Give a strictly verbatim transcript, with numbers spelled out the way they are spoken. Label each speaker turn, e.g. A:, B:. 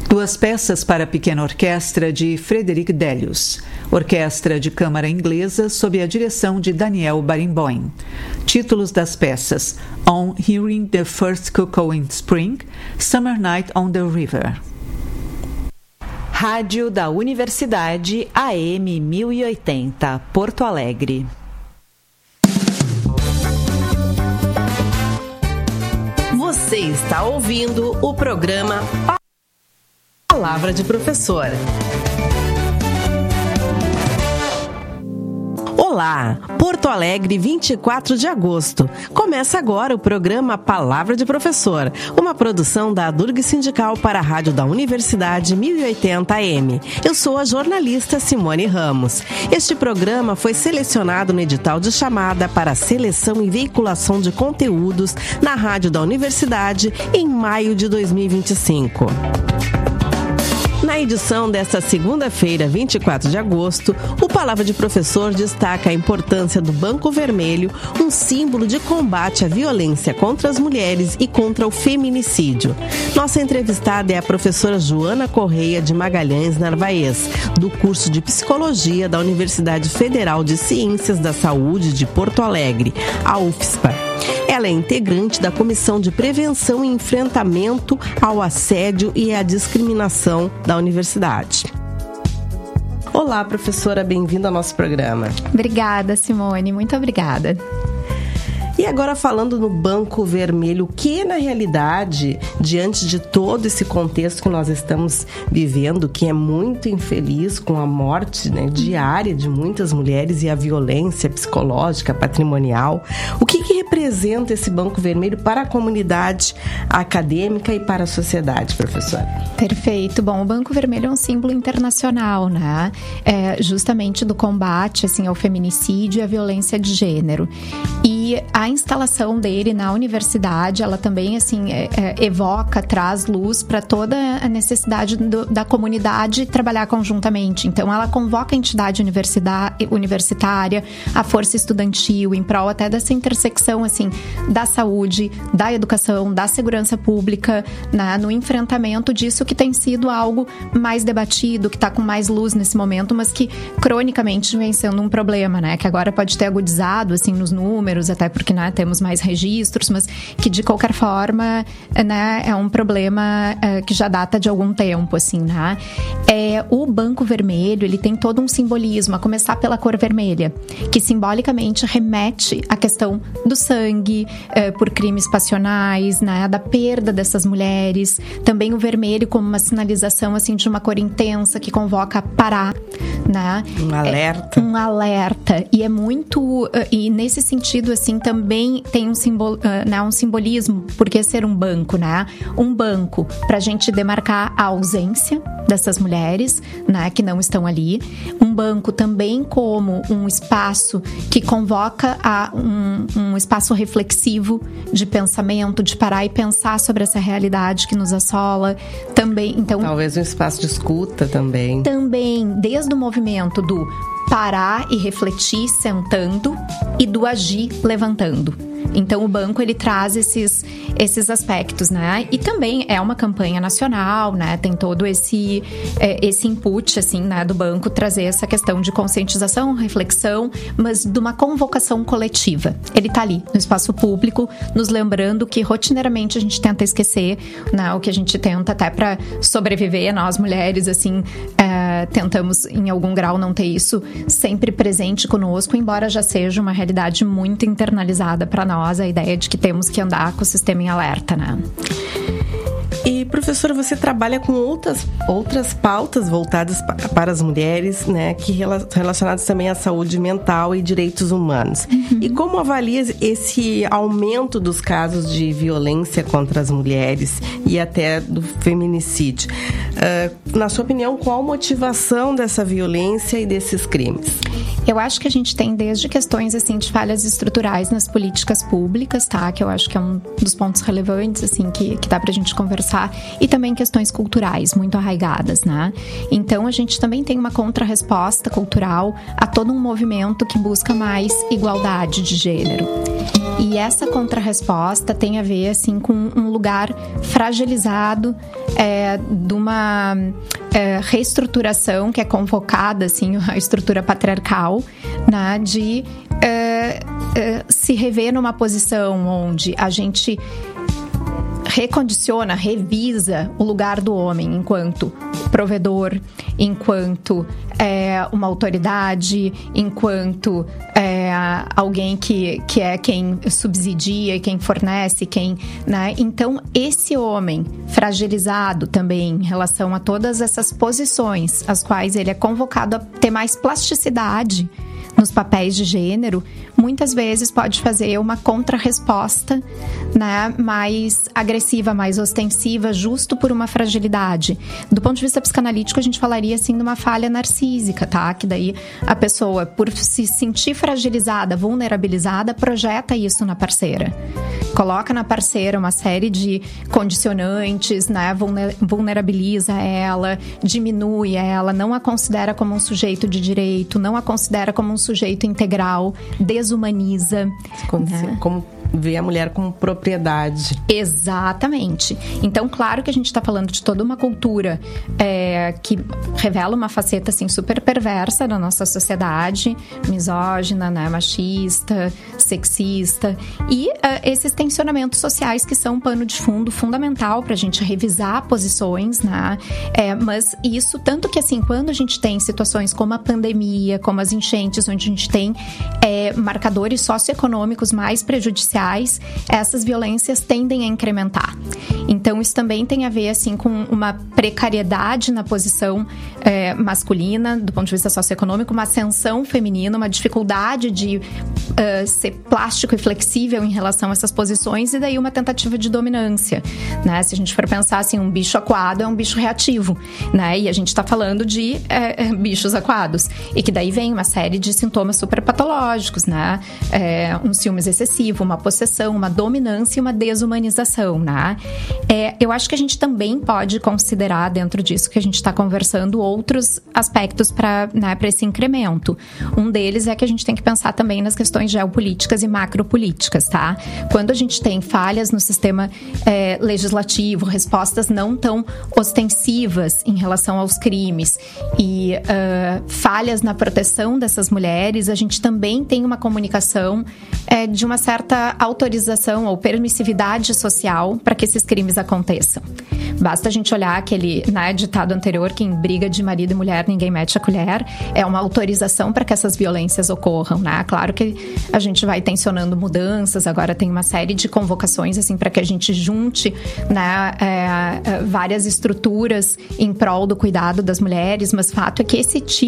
A: Duas peças para pequena orquestra de Frederic Delius, orquestra de câmara inglesa sob a direção de Daniel Barenboim. Títulos das peças: On Hearing the First Cuckoo in Spring, Summer Night on the River.
B: Rádio da Universidade A M mil e oitenta, Porto Alegre.
C: Você está ouvindo o programa Palavra de Professor. Olá, Porto Alegre, vinte e quatro de agosto. Começa agora o programa Palavra de Professor, uma produção da Durg Sindical para a Rádio da Universidade mil e oitenta A M. Eu sou a jornalista Simone Ramos. Este programa foi selecionado no edital de chamada para seleção e veiculação de conteúdos na Rádio da Universidade em maio de dois mil e vinte e cinco. Na edição desta segunda-feira, vinte e quatro de agosto, o Palavra de Professor destaca a importância do Banco Vermelho, um símbolo de combate à violência contra as mulheres e contra o feminicídio. Nossa entrevistada é a professora Joana Correia de Magalhães Narvaez, do curso de Psicologia da Universidade Federal de Ciências da Saúde de Porto Alegre, a U F S P A. Ela é integrante da Comissão de Prevenção e Enfrentamento ao Assédio e à Discriminação da Universidade. Olá, professora, bem-vinda ao nosso programa.
D: Obrigada, Simone, muito obrigada.
C: E agora falando no Banco Vermelho, o que na realidade, diante de todo esse contexto que nós estamos vivendo, que é muito infeliz com a morte, né, diária de muitas mulheres e a violência psicológica, patrimonial, o que, que representa esse Banco Vermelho para a comunidade acadêmica e para a sociedade, professora?
D: Perfeito. Bom, o Banco Vermelho é um símbolo internacional, né? É, justamente do combate assim, ao feminicídio e à violência de gênero. E a instalação dele na universidade, ela também assim é, é, evoca, traz luz para toda a necessidade do, da comunidade trabalhar conjuntamente. Então, ela convoca a entidade universitária, a força estudantil, em prol até dessa intersecção assim da saúde, da educação, da segurança pública, né, no enfrentamento disso que tem sido algo mais debatido, que está com mais luz nesse momento, mas que cronicamente vem sendo um problema, né, que agora pode ter agudizado assim nos números, até porque, né, temos mais registros, mas que de qualquer forma, né, é um problema é, que já data de algum tempo, assim, né? É, o Banco Vermelho, ele tem todo um simbolismo, a começar pela cor vermelha, que simbolicamente remete à questão do sangue, é, por crimes passionais, né, da perda dessas mulheres. Também o vermelho como uma sinalização, assim, de uma cor intensa que convoca a parar, né?
C: Um alerta.
D: É, um alerta. E é muito... E nesse sentido, assim, também tem um, simbol, uh, né, um simbolismo, porque ser um banco, né? Um banco para a gente demarcar a ausência dessas mulheres, né, que não estão ali. Um banco também como um espaço que convoca a um, um espaço reflexivo de pensamento, de parar e pensar sobre essa realidade que nos assola. Também, então...
C: Talvez um espaço de escuta também.
D: Também, desde o movimento do parar e refletir sentando e do agir levantando. Então, o banco, ele traz esses, esses aspectos, né? E também é uma campanha nacional, né? Tem todo esse, é, esse input, assim, né? Do banco trazer essa questão de conscientização, reflexão, mas de uma convocação coletiva. Ele tá ali, no espaço público, nos lembrando que, rotineiramente, a gente tenta esquecer, né? O que a gente tenta até para sobreviver, nós mulheres, assim, é, tentamos, em algum grau, não ter isso sempre presente conosco, embora já seja uma realidade muito internalizada para nós, a ideia de que temos que andar com o sistema em alerta, né?
C: E, professora, você trabalha com outras, outras pautas voltadas para as mulheres, né, que relacionadas também à saúde mental e direitos humanos. Uhum. E como avalia esse aumento dos casos de violência contra as mulheres e até do feminicídio? Uh, na sua opinião, qual a motivação dessa violência e desses crimes?
D: Eu acho que a gente tem desde questões assim de falhas estruturais nas políticas públicas, tá? Que eu acho que é um dos pontos relevantes assim que, que dá pra gente conversar, e também questões culturais muito arraigadas, né? Então a gente também tem uma contrarresposta cultural a todo um movimento que busca mais igualdade de gênero. E essa contrarresposta tem a ver, assim, com um lugar fragilizado é, de uma é, reestruturação que é convocada, assim, a estrutura patriarcal, né, de é, é, se rever numa posição onde a gente recondiciona, revisa o lugar do homem enquanto provedor, enquanto é, uma autoridade, enquanto é, alguém que, que é quem subsidia, quem fornece, quem, né? Então, esse homem fragilizado também em relação a todas essas posições, as quais ele é convocado a ter mais plasticidade nos papéis de gênero, muitas vezes pode fazer uma contrarresposta, né, mais agressiva, mais ostensiva, justo por uma fragilidade. Do ponto de vista psicanalítico, a gente falaria assim de uma falha narcísica, tá? Que daí a pessoa, por se sentir fragilizada, vulnerabilizada, projeta isso na parceira. Coloca na parceira uma série de condicionantes, né? Vulnerabiliza ela, diminui ela, não a considera como um sujeito de direito, não a considera como um sujeito integral, desumaniza.
C: Como,
D: né?
C: como vê a mulher como propriedade.
D: Exatamente. Então, claro que a gente está falando de toda uma cultura é, que revela uma faceta assim, super perversa da nossa sociedade, misógina, né, machista, sexista, e uh, esses tensionamentos sociais que são um pano de fundo fundamental para a gente revisar posições, né? É, mas isso, tanto que assim, quando a gente tem situações como a pandemia, como as enchentes, onde a gente tem é, marcadores socioeconômicos mais prejudiciais, essas violências tendem a incrementar. Então, isso também tem a ver, assim, com uma precariedade na posição é, masculina, do ponto de vista socioeconômico, uma ascensão feminina, uma dificuldade de uh, ser plástico e flexível em relação a essas posições, e daí uma tentativa de dominância, né? Se a gente for pensar, assim, um bicho aquado é um bicho reativo, né? E a gente está falando de é, bichos aquados, e que daí vem uma série de sintomas super patológicos, né? É, um ciúmes excessivo, uma possessão, uma dominância e uma desumanização, né? É, eu acho que a gente também pode considerar, dentro disso que a gente está conversando, outros aspectos para, né, para esse incremento. Um deles é que a gente tem que pensar também nas questões geopolíticas e macropolíticas, tá? Quando a gente tem falhas no sistema é, legislativo, respostas não tão ostensivas em relação aos crimes e uh, falhas na proteção dessas mulheres, a gente também tem uma comunicação é, de uma certa autorização ou permissividade social para que esses crimes aconteçam. Basta a gente olhar aquele, né, ditado anterior que em briga de marido e mulher ninguém mete a colher. É uma autorização para que essas violências ocorram, né? Claro que a gente vai tensionando mudanças, agora tem uma série de convocações assim, para que a gente junte, né, é, várias estruturas em prol do cuidado das mulheres, mas fato é que esse tipo